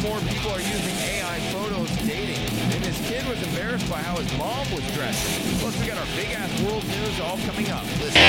more people are using AI photos dating. And his kid was embarrassed by how his mom was dressing. Plus, we got our big-ass world news all coming up. Listen.